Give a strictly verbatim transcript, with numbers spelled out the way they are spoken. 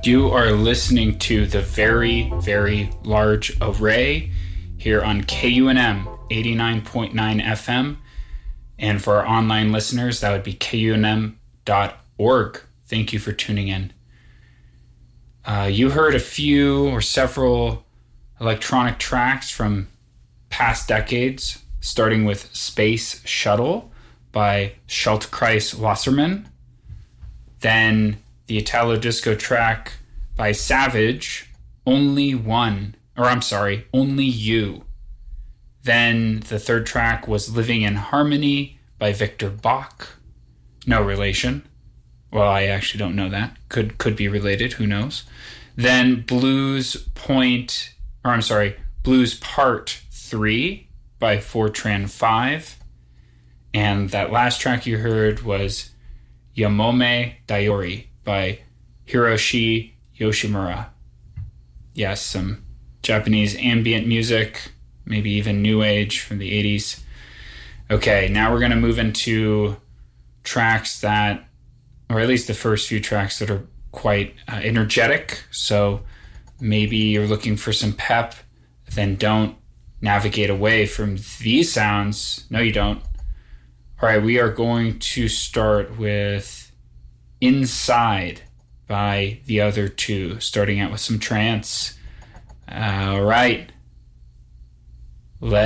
You are listening to the very, very large array here on K U N M eighty-nine point nine F M. And for our online listeners, that would be K U N M dot org. Thank you for tuning in. Uh, you heard a few or several electronic tracks from past decades, starting with Space Shuttle by Schultkreis Wassermann. Then the Italo disco track by Savage, Only One, or I'm sorry, Only You. Then the third track was Living in Harmony by Victor Bach. No relation. Well, I actually don't know that. Could could be related, who knows. Then Blues Point, or I'm sorry, Blues Part three by Fortran five. And that last track you heard was Yamome Daiori by Hiroshi Yoshimura. Yes, some Japanese ambient music, maybe even new age from the eighties. Okay, now we're going to move into tracks that, or at least the first few tracks that are quite uh, energetic. So maybe you're looking for some pep, then don't navigate away from these sounds. No, you don't. All right, we are going to start with Inside by The Other Two, starting out with some trance. All right. Let's